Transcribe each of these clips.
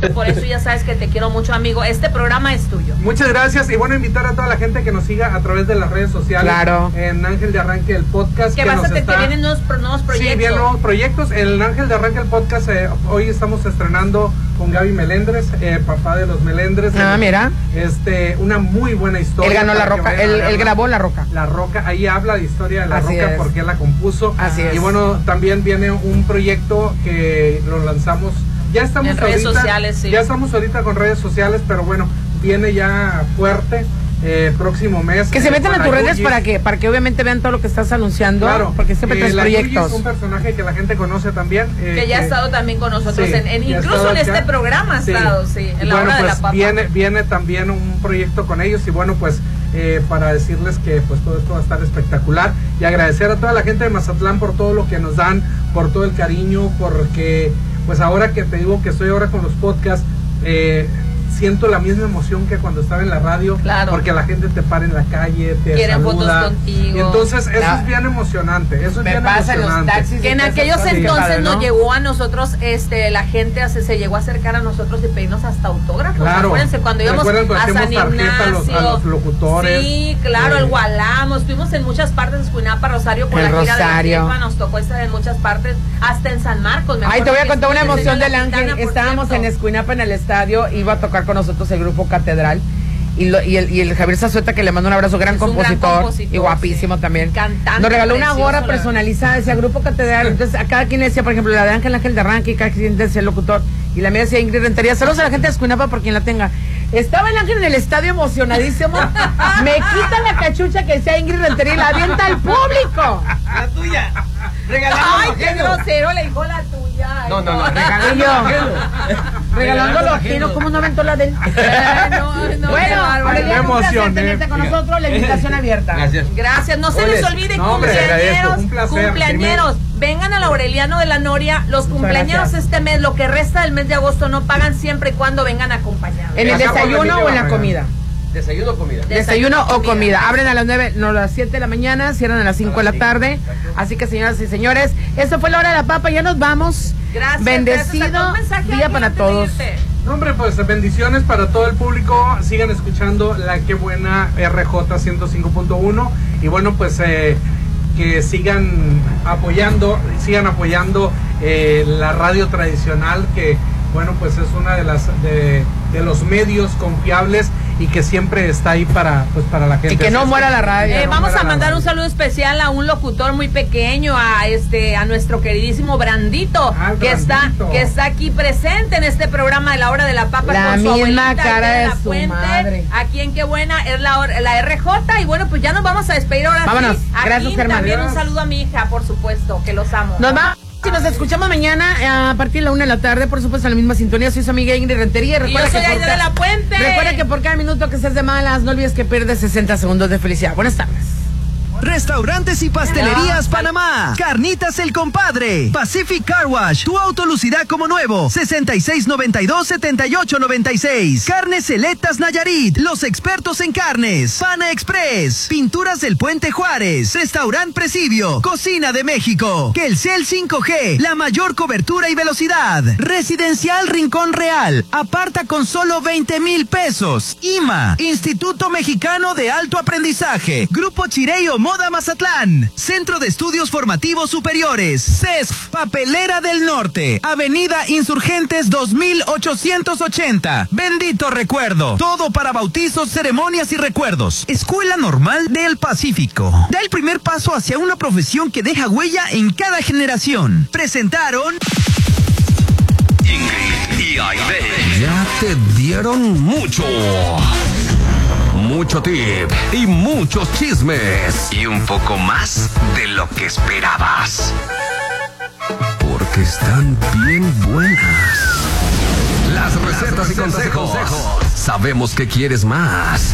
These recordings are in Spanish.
precisamente por eso ya sabes que te quiero mucho, amigo. Este programa es tuyo. Muchas gracias y bueno, invitar a toda la gente que nos siga a través de las redes sociales. Claro. En Ángel de Arranque el podcast. Que vienen nuevos proyectos. Sí, vienen nuevos proyectos. En Ángel de Arranque el podcast, hoy estamos estrenando con Gaby Melendres, papá de los Melendres. Mira. Una muy buena historia. Él ganó La Roca, él grabó La Roca. La Roca, ahí habla de historia de La Así Roca, es. porque él la compuso. Así es. Y bueno, también viene un proyecto que lo lanzamos. Ya estamos en redes sociales, sí. Ya estamos ahorita con redes sociales, pero bueno, viene ya fuerte. Próximo mes. Que se metan a tus redes para que obviamente vean todo lo que estás anunciando. Claro, porque siempre traes proyectos. Es un personaje que la gente conoce también. Que ya ha estado también con nosotros, sí, incluso en este programa ha estado, sí, en la hora de la papa. Viene también un proyecto con ellos y bueno, pues para decirles que pues todo esto va a estar espectacular y agradecer a toda la gente de Mazatlán por todo lo que nos dan, por todo el cariño, porque pues ahora que te digo que estoy ahora con los podcasts, siento la misma emoción que cuando estaba en la radio, claro, porque la gente te para en la calle, te quieren saluda, fotos contigo. Y entonces eso es bien emocionante, eso es bien emocionante. Los taxis, que en aquellos entonces padre, ¿no? nos llegó a nosotros, la gente se llegó a acercar a nosotros y pedirnos hasta autógrafos. Claro. Acuérdense cuando íbamos a San Ignacio, a los locutores. Sí, claro, el Gualamo, estuvimos en muchas partes de Escuinapa, Rosario, con el la gira Rosario. de la jefa, nos tocó estar en muchas partes, hasta en San Marcos. Ay, te voy a contar una emoción del Ángel. Ángel. Estábamos en Escuinapa en el estadio, iba a tocar con nosotros el grupo Catedral y el Javier Zazueta, que le mando un abrazo, gran compositor y guapísimo, sí, también. Cantante, nos regaló una gorra precioso, personalizada, decía grupo Catedral. Entonces a cada quien decía, por ejemplo, la de Ángel de Arranque, y cada quien decía el locutor, y la mía decía Ingrid Rentería. Saludos a la gente de Escuinapa por quien la tenga. Estaba el Ángel en el estadio emocionadísimo. Me quita la cachucha que decía Ingrid Rentería y la avienta al público. La tuya. Regalando. Ay, qué grosero, le dijo la tuya. No, regalando lo ajeno. ¿Cómo no aventó la de él? Bueno, Aureliano, un placer tenerte con nosotros, la invitación abierta. Gracias, no se les olvide, cumpleañeros, vengan al Aureliano de la Noria, los cumpleañeros este mes, lo que resta del mes de agosto no pagan siempre y cuando vengan acompañados. ¿En el desayuno o en la comida? Desayuno o comida. Desayuno o comida. Abren a las 9, no, a las 7 de la mañana, cierran a las 5 de la tarde. Así que, señoras y señores, eso fue la hora de la papa, ya nos vamos. Gracias. Bendecido día para todos. No, hombre, pues bendiciones para todo el público. Sigan escuchando la Qué Buena RJ 105.1 y bueno, pues que sigan apoyando la radio tradicional, que bueno, pues es una de los medios confiables y que siempre está ahí para la gente. Y que no muera la radio. Vamos a mandar un saludo especial a un locutor muy pequeño, a nuestro queridísimo Brandito, que está aquí presente en este programa de la hora de la papa, la con su misma abuelita, cara de la su Puente, madre. aquí en Qué Buena es la RJ. Y bueno, pues ya nos vamos a despedir ahora. Vámonos. Sí. Gracias, aquí Germán. también un saludo a mi hija, por supuesto, que los amo. Nos vamos. Si nos escuchamos mañana a partir de la 1 de la tarde, por supuesto, en la misma sintonía. Soy su amiga Ingrid Rentería. Y yo soy Aida de la Puente. Recuerda que por cada minuto que seas de malas, no olvides que pierdes 60 segundos de felicidad. Buenas tardes. Restaurantes y Pastelerías Panamá. Carnitas El Compadre. Pacific Car Wash. Tu auto lucirá como nuevo. 6692-7896. Carnes Selectas Nayarit. Los expertos en carnes. Pana Express. Pinturas del Puente Juárez. Restaurant Presidio. Cocina de México. Kelcel 5G. La mayor cobertura y velocidad. Residencial Rincón Real. Aparta con solo 20,000 pesos. IMA. Instituto Mexicano de Alto Aprendizaje. Grupo Chireo Moda Mazatlán. Centro de Estudios Formativos Superiores. CESF. Papelera del Norte. Avenida Insurgentes 2880. Bendito recuerdo. Todo para bautizos, ceremonias y recuerdos. Escuela Normal del Pacífico. Da el primer paso hacia una profesión que deja huella en cada generación. Presentaron Ingrid y Aide. Ya te dieron mucho tip y muchos chismes y un poco más de lo que esperabas, porque están bien buenas las recetas y consejos. Sabemos que quieres más.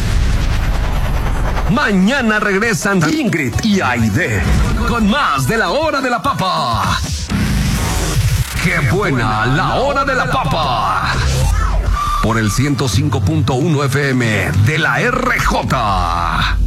Mañana regresan Ingrid y Aide con más de la hora de la papa. ¡Qué buena la hora de la papa! Por el 105.1 FM de la RJ.